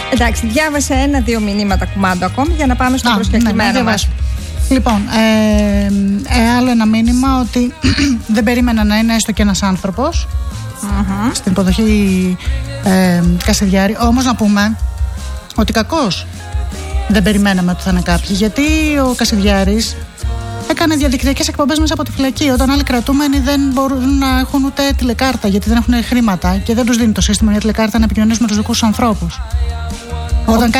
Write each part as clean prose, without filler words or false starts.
Εντάξει, διάβασε 1-2 μηνύματα κουμάντο ακόμη για να πάμε στο προσκεκλημένο μας. Λοιπόν, άλλο ένα μήνυμα ότι δεν περίμενα να είναι έστω και ένας άνθρωπος στην υποδοχή Κασιδιάρη. Όμως να πούμε ότι κακώς δεν περιμέναμε ότι θα είναι κάποιοι, γιατί ο Κασιδιάρης έκανε διαδικτυακές εκπομπές μέσα από τη φυλακή, όταν άλλοι κρατούμενοι δεν μπορούν να έχουν ούτε τηλεκάρτα, γιατί δεν έχουν χρήματα και δεν τους δίνει το σύστημα μια τηλεκάρτα να επικοινωνήσουν με τους δικούς τους ανθρώπους. Όταν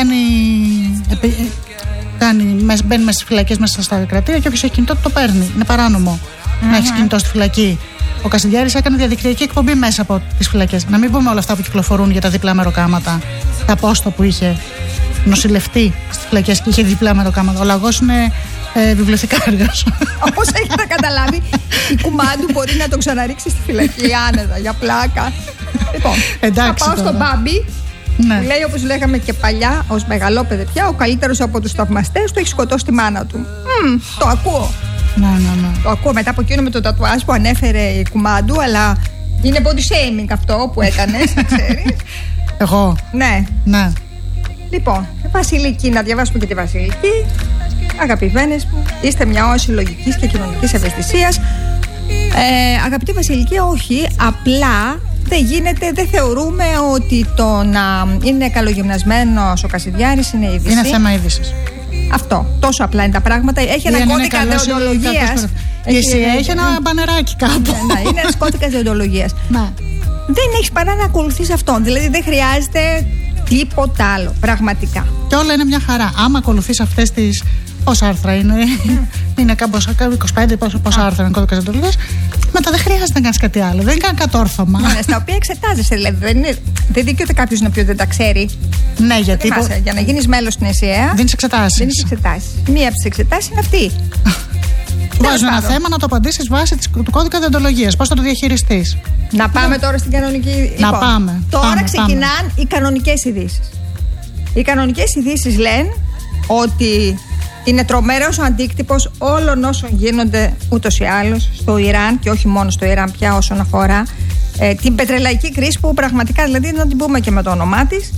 μπαίνει μέσα στις φυλακές, μέσα στα κρατήρια, και όποιος έχει κινητό το παίρνει. Είναι παράνομο να έχεις κινητό στη φυλακή. Ο Κασιδιάρης έκανε διαδικτυακή εκπομπή μέσα από τις φυλακές. Να μην πούμε όλα αυτά που κυκλοφορούν για τα διπλά μεροκάματα. Τα πόστο που είχε νοσηλευτεί στις φυλακές και είχε διπλά μεροκάματα. Ο λαγός είναι βιβλιοθηκάριος. Όπως έχετε καταλάβει, η κουμάντου μπορεί να τον ξαναρίξει στη φυλακή άνετα, για πλάκα. Λοιπόν, θα πάω στον Μπάμπη. Ναι. Λέει, όπως λέγαμε και παλιά, ως μεγαλόπαιδε πια, ο καλύτερος από τους θαυμαστές του έχει σκοτώσει τη μάνα του. Το ακούω. Ναι. Το ακούω μετά από εκείνο με το τατουάζ που ανέφερε η κουμάντου, αλλά είναι body shaming αυτό που έκανες, ξέρεις. Εγώ. Ναι. Λοιπόν, Βασιλική, να διαβάσουμε και τη Βασιλική. Αγαπημένες μου, είστε μια όση λογικής και κοινωνικής ευαισθησίας. Αγαπητή Βασιλική, όχι, απλά δεν θεωρούμε ότι το να είναι καλογυμνασμένος ο Κασιδιάρης είναι είδηση. Είναι θέμα είδησης. Αυτό. Τόσο απλά είναι τα πράγματα. Έχει ένα κώδικα δεοντολογίας. Έχει ένα μπανεράκι κάπου. Είναι ένας κώδικας δεοντολογίας. Δεν έχεις παρά να ακολουθείς αυτόν. Δηλαδή δεν χρειάζεται τίποτα άλλο. Πραγματικά. Και όλα είναι μια χαρά. Άμα ακολουθείς αυτές τις. Πόσα άρθρα είναι, είναι κάπως 25, πόσα άρθρα είναι κώδικας δεοντολογίας. Μετά δεν χρειάζεται να κάνεις κάτι άλλο. Δεν είναι κανένα κατόρθωμα. Στα οποία εξετάζεσαι. Δηλαδή δεν δικαιούται κάποιος να πει ότι δεν τα ξέρει. Ναι, γιατί. Για να γίνεις μέλος στην ΕΣΥΑ. Δίνεις εξετάσεις. Μία από τις εξετάσεις είναι αυτή. Βάζω ένα θέμα να το απαντήσεις βάσει του κώδικα δεοντολογίας. Πώς θα το διαχειριστείς. Να πάμε τώρα στην κανονική. Να πάμε. Τώρα ξεκινάνε οι κανονικές ειδήσεις. Οι κανονικές ειδήσεις λένε ότι είναι τρομερός ο αντίκτυπος όλων όσων γίνονται ούτως ή άλλως στο Ιράν, και όχι μόνο στο Ιράν πια όσον αφορά την πετρελαϊκή κρίση, που πραγματικά, δηλαδή, να την πούμε και με το όνομά της,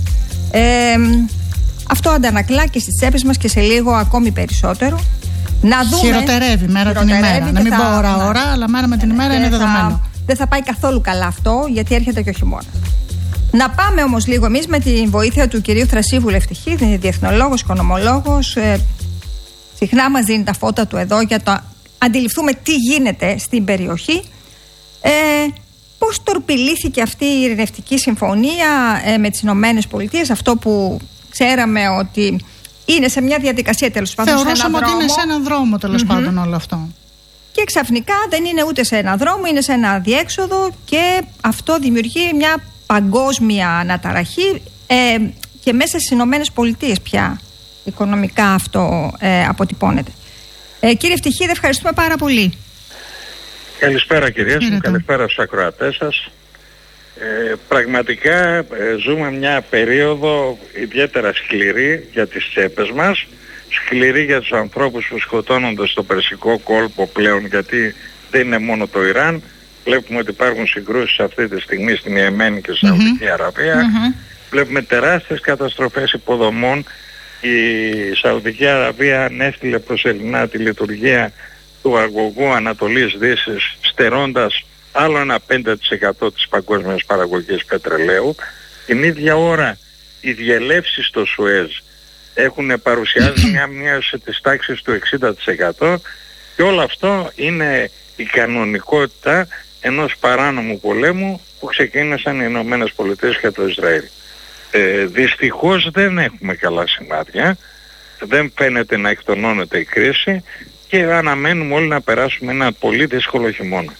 αυτό αντανακλά και στις τσέπες μας και σε λίγο ακόμη περισσότερο. Να δούμε. Χειροτερεύει μέρα την ημέρα. Να μην πω ώρα, αλλά μέρα με την ημέρα είναι δεδομένο. Δεν θα πάει καθόλου καλά αυτό, γιατί έρχεται και ο χειμώνας. Να πάμε όμως λίγο εμείς με τη βοήθεια του κυρίου Θρασίβου Λευτυχίδη, διεθνολόγος, οικονομολόγος. Συχνά μας δίνει τα φώτα του εδώ για το αντιληφθούμε τι γίνεται στην περιοχή. Πώς τορπιλήθηκε αυτή η ειρηνευτική συμφωνία με τις Ηνωμένες Πολιτείες, αυτό που ξέραμε ότι είναι σε μια διαδικασία, τέλος πάντων. Θεωρούσαμε ότι είναι σε έναν δρόμο, τέλος πάντων, όλο αυτό. Και ξαφνικά δεν είναι ούτε σε έναν δρόμο, είναι σε ένα αδιέξοδο, και αυτό δημιουργεί μια παγκόσμια αναταραχή και μέσα στις Ηνωμένες Πολιτείες πια οικονομικά αυτό αποτυπώνεται. Κύριε Ευτυχίδη, ευχαριστούμε πάρα πολύ. Καλησπέρα κυρίες μου, καλησπέρα στους ακροατές σας. Πραγματικά ζούμε μια περίοδο ιδιαίτερα σκληρή για τις τσέπες μας, σκληρή για τους ανθρώπους που σκοτώνονται στο Περσικό κόλπο πλέον, γιατί δεν είναι μόνο το Ιράν. Βλέπουμε ότι υπάρχουν συγκρούσεις αυτή τη στιγμή στην Ιεμένη και στη Σαουδική Αραβία. Βλέπουμε τεράστιες καταστροφές υποδομών. Η Σαουδική Αραβία ανέστειλε προσελεινά τη λειτουργία του αγωγού Ανατολής Δύσης, στερώντας άλλο ένα 5% της παγκόσμιας παραγωγής πετρελαίου. Την ίδια ώρα οι διελεύσεις στο Σουέζ παρουσιάζει μια μείωση της τάξης του 60%, και όλο αυτό είναι η κανονικότητα ενός παράνομου πολέμου που ξεκίνησαν οι Ηνωμένες Πολιτείες και το Ισραήλ. Δυστυχώς δεν έχουμε καλά σημάδια, δεν φαίνεται να εκτονώνεται η κρίση και αναμένουμε όλοι να περάσουμε ένα πολύ δύσκολο χειμώνα.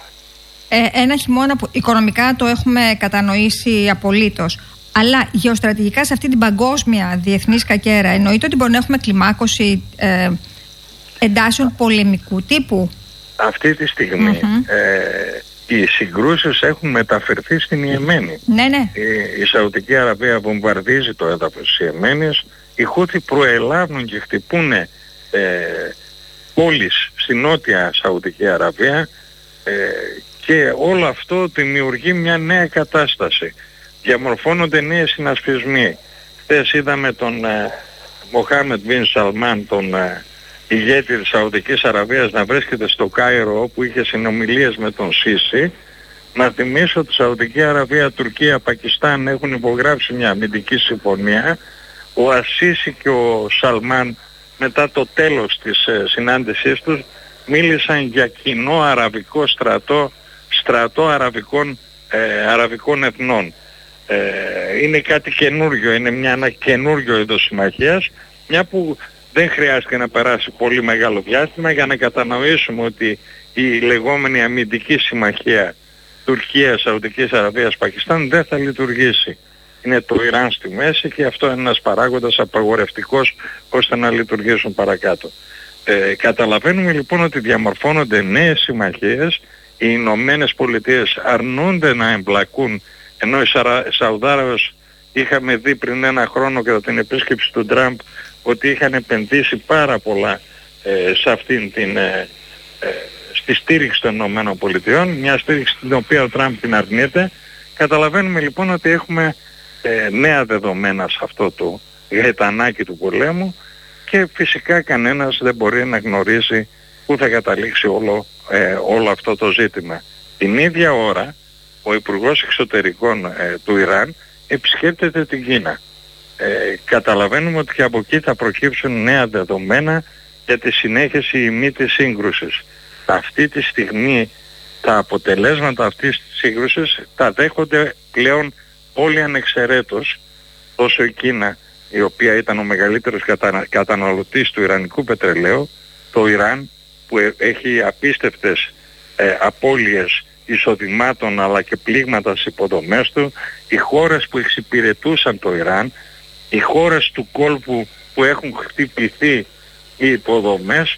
Ένα χειμώνα που οικονομικά το έχουμε κατανοήσει απολύτως, αλλά γεωστρατηγικά σε αυτή την παγκόσμια διεθνή σκακέρα εννοείται ότι μπορεί να έχουμε κλιμάκωση εντάσεων πολεμικού τύπου. Αυτή τη στιγμή οι συγκρούσεις έχουν μεταφερθεί στην Ιεμένη. Ναι. Η Σαουδική Αραβία βομβαρδίζει το έδαφος της Ιεμένης, οι Χούθι προελάβουν και χτυπούν πόλεις στη νότια Σαουδική Αραβία, και όλο αυτό δημιουργεί μια νέα κατάσταση. Διαμορφώνονται νέες συνασπισμοί. Χθες είδαμε τον Μοχάμεντ Μπιν Σαλμάν, τον ηγέτη της Σαουδικής Αραβίας, να βρίσκεται στο Κάιρο, όπου είχε συνομιλίες με τον Σίση. Να θυμίσω ότι η Σαουδική Αραβία, Τουρκία, Πακιστάν έχουν υπογράψει μια αμυντική συμφωνία. Ο Ασίση και ο Σαλμάν μετά το τέλος της συνάντησής τους μίλησαν για κοινό αραβικό στρατό αραβικών εθνών. Είναι κάτι καινούριο, είναι ένα καινούριο είδος συμμαχίας, μια που δεν χρειάζεται να περάσει πολύ μεγάλο διάστημα για να κατανοήσουμε ότι η λεγόμενη αμυντική συμμαχία Τουρκίας, Σαουδικής Αραβίας, Πακιστάν δεν θα λειτουργήσει. Είναι το Ιράν στη μέση και αυτό είναι ένας παράγοντας απαγορευτικός ώστε να λειτουργήσουν παρακάτω. Καταλαβαίνουμε λοιπόν ότι διαμορφώνονται νέες συμμαχίες, οι Ηνωμένες Πολιτείες αρνούνται να εμπλακούν, ενώ οι Σαουδάραβες είχαμε δει πριν ένα χρόνο κατά την επίσκεψη του Τραμπ ότι είχαν επενδύσει πάρα πολλά σε αυτήν στη στήριξη των Ηνωμένων Πολιτειών, μια στήριξη την οποία ο Τραμπ την αρνείται. Καταλαβαίνουμε λοιπόν ότι έχουμε νέα δεδομένα σε αυτό το γαϊτανάκι του πολέμου και φυσικά κανένας δεν μπορεί να γνωρίζει πού θα καταλήξει όλο αυτό το ζήτημα. Την ίδια ώρα ο Υπουργός Εξωτερικών του Ιράν επισκέπτεται την Κίνα. Καταλαβαίνουμε ότι και από εκεί θα προκύψουν νέα δεδομένα για τη συνέχιση ή μη της σύγκρουσης. Αυτή τη στιγμή τα αποτελέσματα αυτής της σύγκρουσης τα δέχονται πλέον όλοι ανεξαιρέτως, όσο η Κίνα, η οποία ήταν ο μεγαλύτερος καταναλωτής του ιρανικού πετρελαίου, το Ιράν που έχει απίστευτες απώλειες εισοδημάτων αλλά και πλήγματα στις υποδομές του, οι χώρες που εξυπηρετούσαν το Ιράν, οι χώρες του κόλπου που έχουν χτυπηθεί οι υποδομές,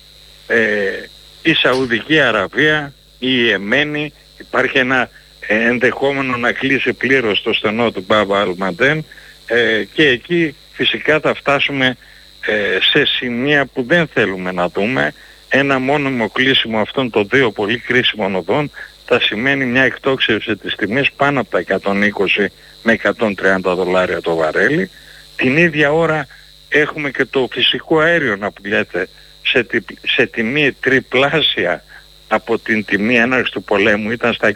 η Σαουδική Αραβία, η Ιεμένη, υπάρχει ένα ενδεχόμενο να κλείσει πλήρως το στενό του Μπάμπα Αλμαντέν και εκεί φυσικά θα φτάσουμε σε σημεία που δεν θέλουμε να δούμε. Ένα μόνιμο κλείσιμο αυτών των δύο πολύ κρίσιμων οδών θα σημαίνει μια εκτόξευση της τιμής πάνω από τα 120 με 130 δολάρια το βαρέλι. Την ίδια ώρα έχουμε και το φυσικό αέριο να πουλιέται σε τιμή τριπλάσια από την τιμή έναρξης του πολέμου. Ήταν στα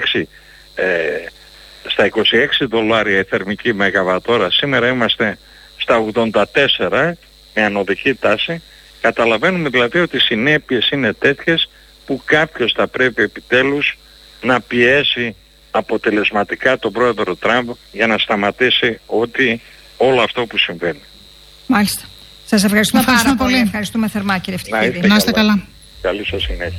26 δολάρια η θερμική μεγαβατόρα. Σήμερα είμαστε στα 84 με ανωδική τάση. Καταλαβαίνουμε δηλαδή ότι οι συνέπειες είναι τέτοιες που κάποιος θα πρέπει επιτέλους να πιέσει αποτελεσματικά τον πρόεδρο Τραμπ για να σταματήσει όλο αυτό που συμβαίνει. Μάλιστα. Σας ευχαριστούμε πάρα πολύ. Ευχαριστούμε θερμά κύριε Φτυχίδη. Να είστε καλά. Καλή σας συνέχεια.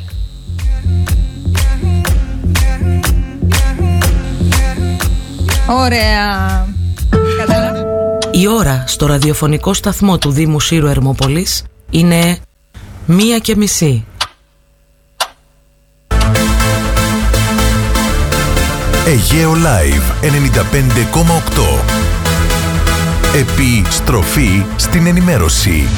Ωραία. Η ώρα στο ραδιοφωνικό σταθμό του Δήμου Σύρου Ερμοπολής είναι 1:30. Αιγαίο Live 95,8. Επιστροφή στην ενημέρωση.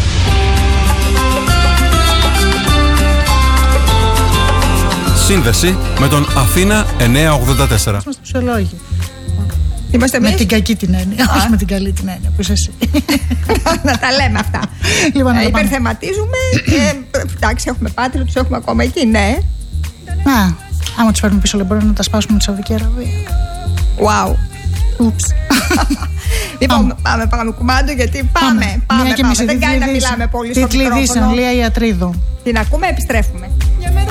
Σύνδεση με τον Αθήνα 984. Είμαστε ψυχολόγοι. Είμαστε με την κακή την έννοια, όχι με την καλή την έννοια που είσαι εσύ. Να τα λέμε αυτά. Λοιπόν, υπερθεματίζουμε. Εντάξει, έχουμε πάτρια, τους έχουμε ακόμα εκεί, ναι. Άμα τους φέρνουμε πίσω, λέει, μπορεί να τα σπάσουμε με τη Σαουδική Αραβία. Wow. Ούψ. Λοιπόν, πάμε κουμάντο, γιατί πάμε. Δεν κάνει να μιλάμε πολύ στο μικρόφωνο. Τίτλοι ειδήσεων, Λία Ιατρίδου. Την ακούμε, επιστρέφουμε.